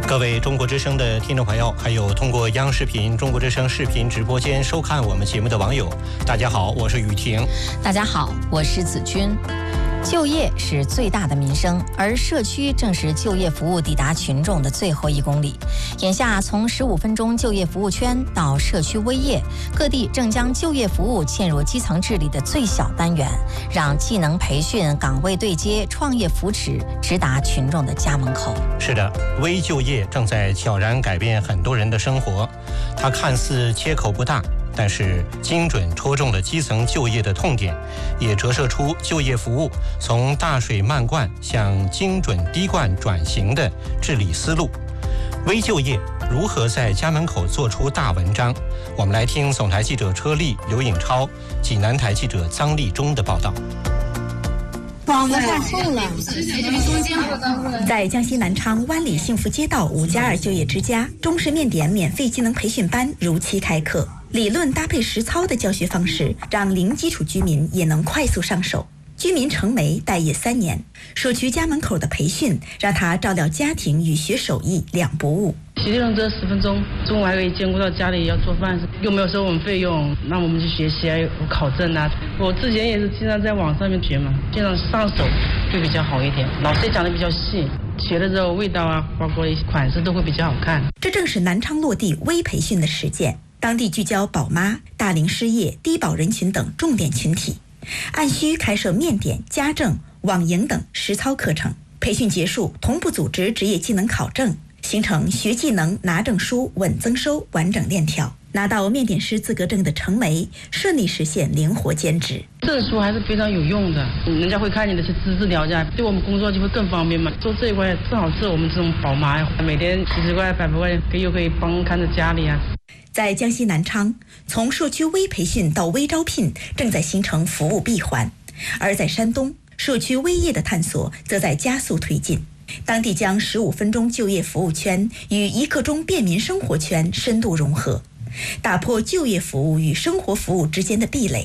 各位中国之声的听众朋友，还有通过央视频、中国之声视频直播间收看我们节目的网友，大家好，我是雨婷。 大家好，我是子君。就业是最大的民生，而社区正是就业服务抵达群众的最后1公里。眼下，从15分钟就业服务圈到社区微业，各地正将就业服务嵌入基层治理的最小单元，让技能培训、岗位对接、创业扶持直达群众的家门口。 是的，微就业正在悄然改变很多人的生活。它看似切口不大，但是精准戳中了基层就业的痛点，也折射出就业服务从大水漫灌向精准滴灌转型的治理思路。微就业如何在家门口做出大文章？我们来听总台记者车丽、刘颖超、济南台记者张立忠的报道。 网子太厚了。 在江西南昌湾里幸福街道5+2就业之家，中式面点免费技能培训班如期开课。理论搭配实操的教学方式，让零基础居民也能快速上手。居民程梅待业3年，社区家门口的培训让他照料家庭与学手艺两不误。 骑电动车10分钟，中午还可以兼顾到家里要做饭，又没有收我们费用，那我们去学习啊，有考证啊。我之前也是经常在网上面学嘛，经常上手会比较好一点。老师也讲的比较细，学了之后味道啊，包括款式都会比较好看。 这正是南昌落地微培训的实践。当地聚焦宝妈、大龄失业、低保人群等重点群体，按需开设面点、家政、网营等实操课程。培训结束，同步组织职业技能考证，形成学技能、拿证书、稳增收完整链条。拿到面点师资格证的程梅，顺利实现灵活兼职。 证书还是非常有用的，人家会看你的资质条件，对我们工作就会更方便嘛。做这一块正好是我们这种宝妈呀，每天70块、100多块，又可以帮看着家里啊。 在江西南昌，从社区微培训到微招聘正在形成服务闭环，而在山东，社区微业的探索则在加速推进。当地将15分钟就业服务圈与1刻钟便民生活圈深度融合，打破就业服务与生活服务之间的壁垒。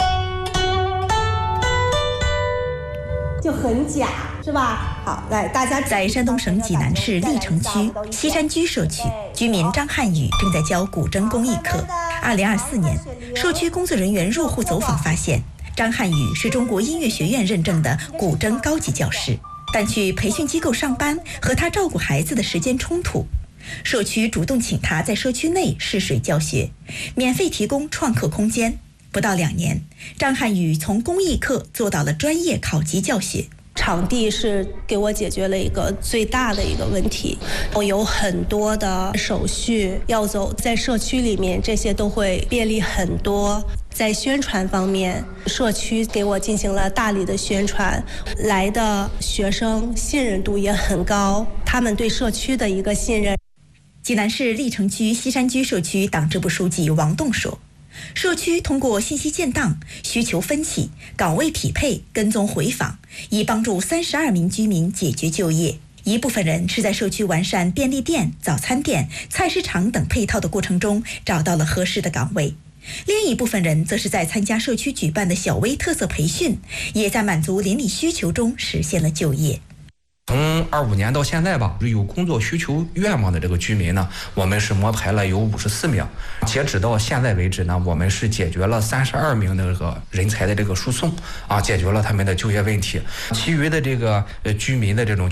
就很假，是吧？好，来，大家在山东省济南市历城区西山居社区，居民张汉宇正在教古筝工艺课。2024年，社区工作人员入户走访发现，张汉宇是中国音乐学院认证的古筝高级教师，但去培训机构上班和他照顾孩子的时间冲突。社区主动请他在社区内试水教学，免费提供创客空间。不到2年，张汉宇从公益课做到了专业考级教学。 场地是给我解决了一个最大的一个问题，我有很多的手续要走，在社区里面这些都会便利很多。在宣传方面，社区给我进行了大力的宣传，来的学生信任度也很高，他们对社区的一个信任。 济南市历城区西山居社区党支部书记王栋说，社区通过信息建档、需求分析、岗位匹配、跟踪回访，以帮助32名居民解决就业。一部分人是在社区完善便利店、早餐店、菜市场等配套的过程中找到了合适的岗位，另一部分人则是在参加社区举办的小微特色培训，也在满足邻里需求中实现了就业。 从25年到现在吧，有工作需求愿望的这个居民呢，我们是摸排了有54名。截止到现在为止呢，我们是解决了32名的这个人才的这个输送啊，解决了他们的就业问题。其余的这个居民的这种